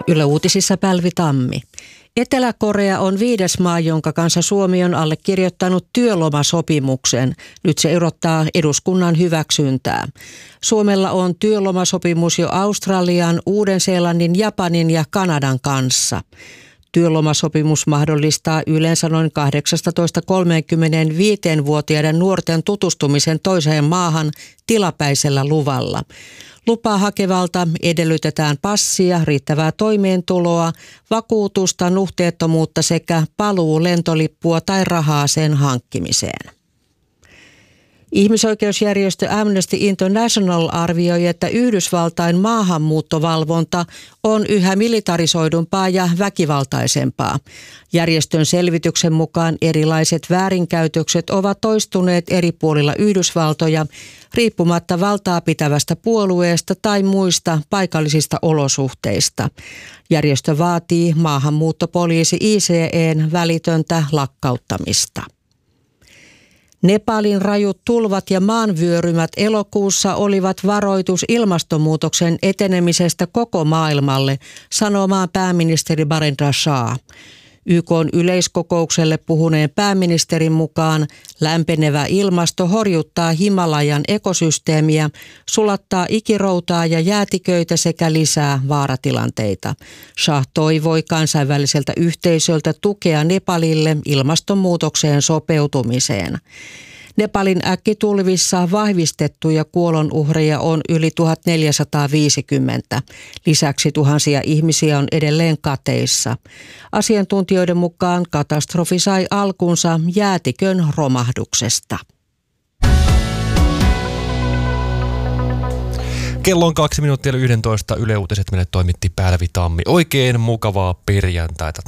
Yle Uutisissa Päivi Tammi. Etelä-Korea on 5. maa, jonka kanssa Suomi on allekirjoittanut työlomasopimuksen. Nyt se odottaa eduskunnan hyväksyntää. Suomella on työlomasopimus jo Australian, Uuden-Seelannin, Japanin ja Kanadan kanssa. Työlomasopimus mahdollistaa yleensä noin 18-35-vuotiaiden nuorten tutustumisen toiseen maahan tilapäisellä luvalla. Lupaa hakevalta edellytetään passia, riittävää toimeentuloa, vakuutusta, nuhteettomuutta sekä paluu lentolippua tai rahaa sen hankkimiseen. Ihmisoikeusjärjestö Amnesty International arvioi, että Yhdysvaltain maahanmuuttovalvonta on yhä militarisoidumpaa ja väkivaltaisempaa. Järjestön selvityksen mukaan erilaiset väärinkäytökset ovat toistuneet eri puolilla Yhdysvaltoja riippumatta valtaa pitävästä puolueesta tai muista paikallisista olosuhteista. Järjestö vaatii maahanmuuttopoliisi ICE:n välitöntä lakkauttamista. Nepalin rajut tulvat ja maanvyörymät elokuussa olivat varoitus ilmastonmuutoksen etenemisestä koko maailmalle, sanoo maan pääministeri Barendra Shah. YK:n yleiskokoukselle puhuneen pääministerin mukaan lämpenevä ilmasto horjuttaa Himalajan ekosysteemiä, sulattaa ikiroutaa ja jäätiköitä sekä lisää vaaratilanteita. Shah toivoi kansainväliseltä yhteisöltä tukea Nepalille ilmastonmuutokseen sopeutumiseen. Nepalin äkkitulvissa vahvistettuja kuolonuhreja on yli 1450. Lisäksi tuhansia ihmisiä on edelleen kateissa. Asiantuntijoiden mukaan katastrofi sai alkunsa jäätikön romahduksesta. Kello on 2 minuuttia 11. Yle Uutiset meille toimitti Päivi Tammi. Oikein mukavaa perjantaita.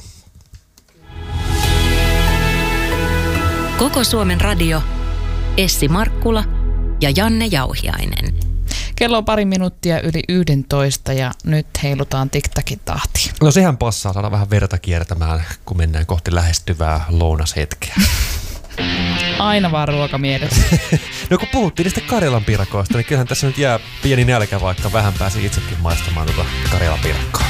Koko Suomen radio. Essi Markkula ja Janne Jauhiainen. Kello on 2 minuuttia yli 11 ja nyt heilutaan tiktakin tahtiin. No sehän passaa saada vähän verta kiertämään, kun mennään kohti lähestyvää lounashetkeä. Aina vaan ruoka mielessä. No kun puhuttiin niistä Karjalan piirakoista, niin kyllähän tässä nyt jää pieni nälkä, vaikka vähän pääsi itsekin maistamaan tuota Karjalan piirakkoa.